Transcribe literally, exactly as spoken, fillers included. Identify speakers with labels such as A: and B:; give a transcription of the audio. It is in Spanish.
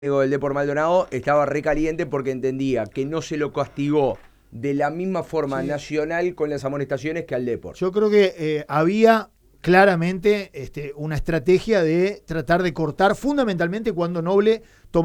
A: del Depor Maldonado estaba recaliente porque entendía que no se lo castigó de la misma forma
B: Sí.
A: Nacional con las amonestaciones que al Depor.
B: Yo creo que eh, había claramente este, una estrategia de tratar de cortar fundamentalmente cuando Noble tomó